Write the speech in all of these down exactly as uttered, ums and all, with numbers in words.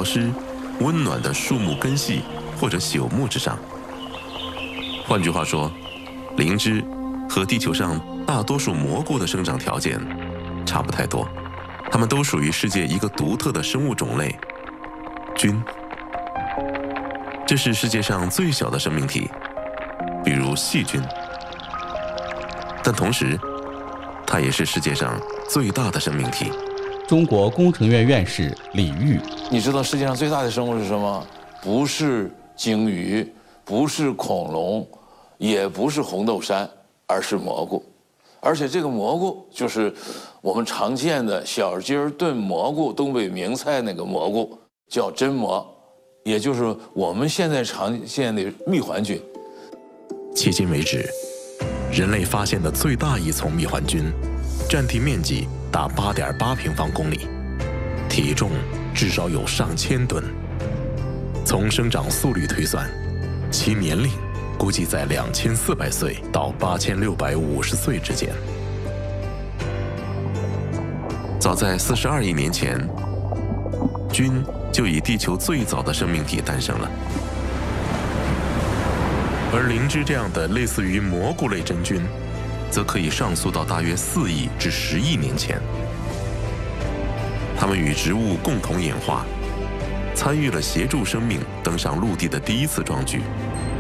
潮湿、温暖的树木根系或者朽木之上。换句话说，灵芝和地球上大多数蘑菇的生长条件差不太多，它们都属于世界一个独特的生物种类——菌。这是世界上最小的生命体，比如细菌，但同时，它也是世界上最大的生命体。 中国工程院院士李煜， 你知道世界上最大的生物是什么？不是鲸鱼，不是恐龙，也不是红豆杉，而是蘑菇。而且这个蘑菇就是我们常见的小鸡儿炖蘑菇，东北名菜那个蘑菇，叫真蘑，也就是我们现在常见的蜜环菌。 迄今为止，人类发现的最大一丛蜜环菌，占地面积达八点八平方公里，体重至少有上千吨。从生长速率推算，其年龄估计在两千四百岁到八千六百五十岁之间。早在四十二亿年前，菌就以地球最早的生命体诞生了。而灵芝这样的类似于蘑菇类真菌，则可以上溯到大约四亿至十亿年前。它们与植物共同演化，参与了协助生命登上陆地的第一次壮举。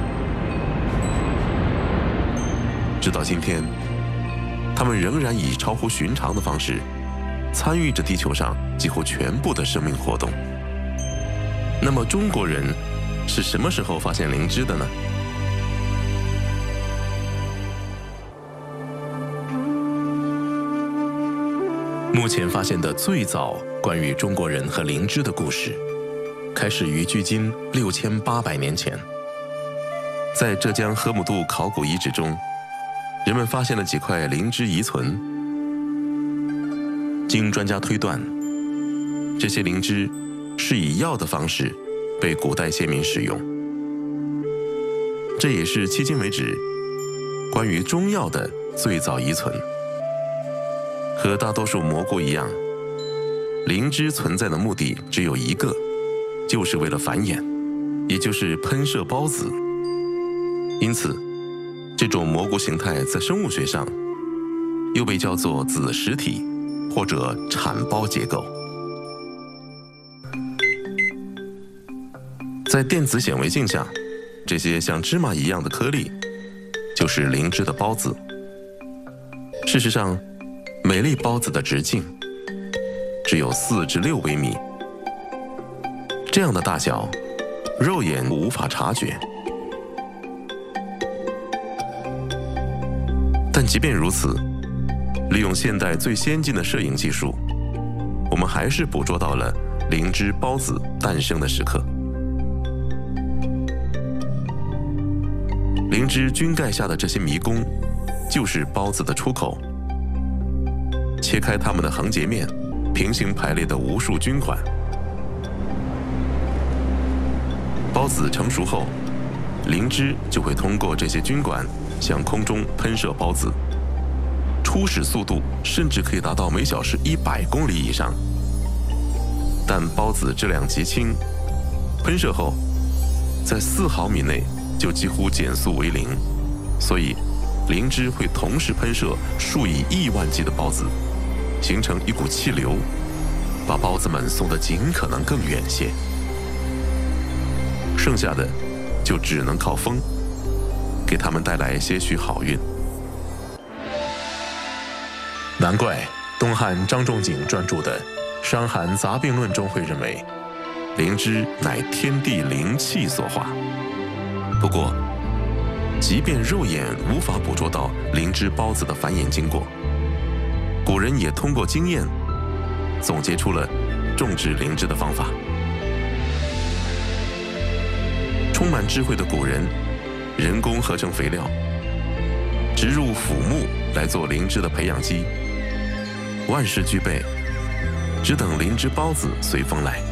直到今天，它们仍然以超乎寻常的方式参与着地球上几乎全部的生命活动。那么中国人是什么时候发现灵芝的呢？目前发现的最早关于中国人和灵芝的故事，开始于距今六千八百年前。在浙江河姆渡考古遗址中，人们发现了几块灵芝遗存。经专家推断，这些灵芝是以药的方式被古代先民使用。这也是迄今为止关于中药的最早遗存。和大多数蘑菇一样，灵芝存在的目的只有一个，就是为了繁衍，也就是喷射孢子。因此，这种蘑菇形态在生物学上又被叫做子实体或者产孢结构。在电子显微镜下，这些像芝麻一样的颗粒就是灵芝的孢子。事实上，每粒孢子的直径只有四至六微米，这样的大小，肉眼无法察觉。但即便如此，利用现代最先进的摄影技术，我们还是捕捉到了灵芝孢子诞生的时刻。灵芝菌盖下的这些迷宫，就是孢子的出口。切开它们的横截面，平行排列的无数菌管。孢子成熟后，灵芝就会通过这些菌管向空中喷射孢子，初始速度甚至可以达到每小时一百公里以上。但孢子质量极轻，喷射后在四毫米内就几乎减速为零，所以灵芝会同时喷射数以亿万计的孢子，形成一股气流，把孢子们送得尽可能更远些。剩下的就只能靠风，给它们带来些许好运。难怪东汉张仲景专著的《伤寒杂病论》中会认为，灵芝乃天地灵气所化。不过，即便肉眼无法捕捉到灵芝孢子的繁衍经过，古人也通过经验总结出了种植灵芝的方法。充满智慧的古人人工合成肥料，植入腐木来做灵芝的培养基，万事俱备，只等灵芝孢子随风来。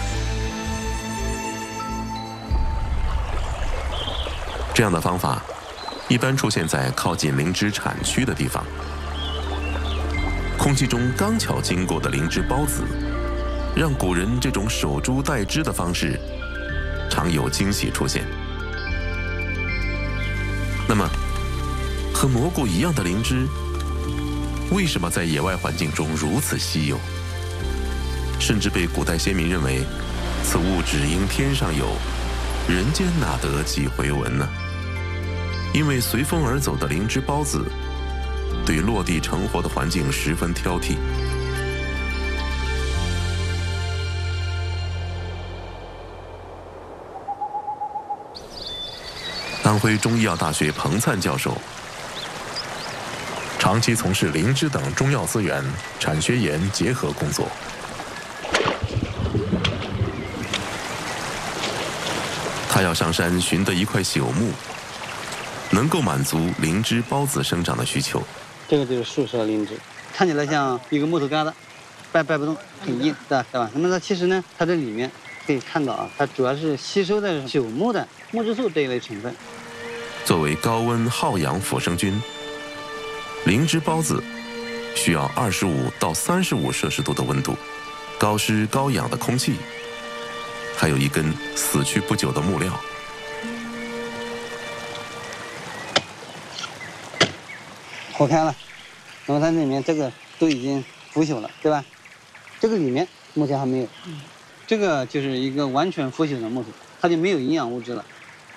这样的方法一般出现在靠近灵芝产区的地方。空气中刚巧经过的灵芝孢子， 让古人这种守株待枝的方式常有惊喜出现。那么，和蘑菇一样的灵芝，为什么在野外环境中如此稀有？甚至被古代先民认为，此物只应天上有，人间哪得几回闻呢？因为随风而走的灵芝孢子，对落地成活的环境十分挑剔。安徽中医药大学彭灿教授，长期从事灵芝等中药资源、产学研结合工作。他要上山寻得一块朽木，能够满足灵芝孢子生长的需求。 这个就是树梢灵芝，看起来像一个木头疙瘩，掰掰不动，很硬，对吧？对吧？那么它其实呢，它这里面可以看到啊，它主要是吸收的朽木的木质素这一类成分。 作为高温耗氧腐生菌，灵芝孢子需要二十五到三十五摄氏度的温度，高湿高氧的空气，还有一根死去不久的木料。 破开了，那么它里面这个都已经腐朽了，对吧？这个里面目前还没有，这个就是一个完全腐朽的木头，它就没有营养物质了。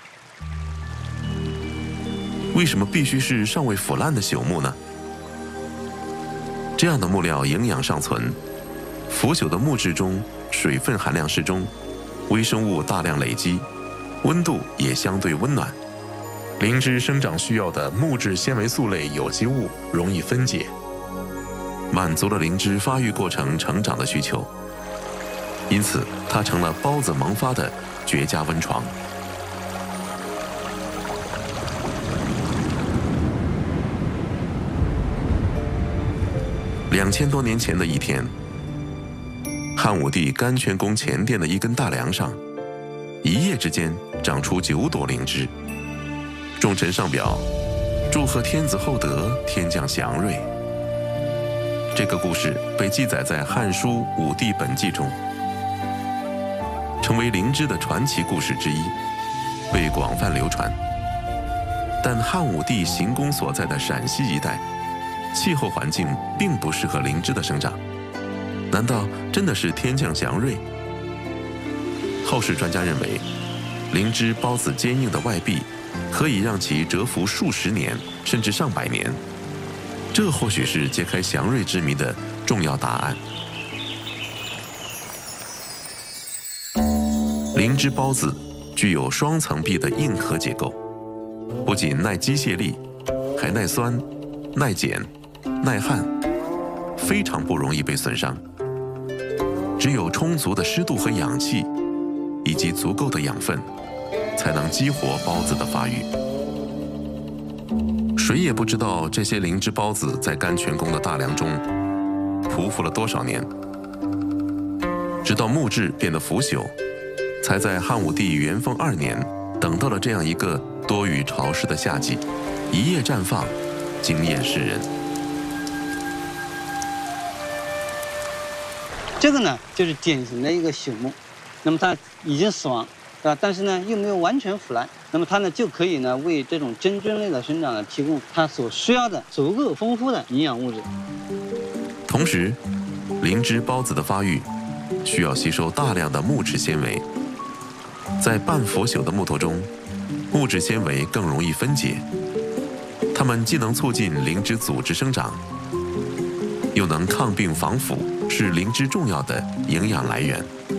为什么必须是尚未腐烂的朽木呢？这样的木料营养尚存，腐朽的木质中水分含量适中，微生物大量累积，温度也相对温暖。灵芝生长需要的木质纤维素类有机物容易分解，满足了灵芝发育过程成长的需求，因此它成了孢子萌发的绝佳温床。两千多年前的一天，汉武帝甘泉宫前殿的一根大梁上，一夜之间长出九朵灵芝。众臣上表，祝贺天子厚德，天降祥瑞。这个故事被记载在《汉书·武帝本纪》中，成为灵芝的传奇故事之一，被广泛流传。但汉武帝行宫所在的陕西一带，气候环境并不适合灵芝的生长，难道真的是天降祥瑞？后世专家认为，灵芝孢子坚硬的外壁可以让其蛰伏数十年甚至上百年，这或许是揭开祥瑞之谜的重要答案。灵芝孢子具有双层壁的硬壳结构，不仅耐机械力，还耐酸、耐碱、耐旱，非常不容易被损伤。只有充足的湿度和氧气，以及足够的养分，才能激活孢子的发育。谁也不知道这些灵芝孢子在甘泉宫的大梁中匍匐了多少年，直到木质变得腐朽，才在汉武帝元丰二年等到了这样一个多雨潮湿的夏季，一夜绽放，惊艳世人。 这个呢，就是典型的一个朽木，那么它已经死亡，对吧？但是呢，又没有完全腐烂，那么它呢就可以呢为这种真菌类的生长呢提供它所需要的足够丰富的营养物质。 同时，灵芝孢子的发育需要吸收大量的木质纤维，在半腐朽的木头中，木质纤维更容易分解，它们既能促进灵芝组织生长，又能抗病防腐，是灵芝重要的营养来源。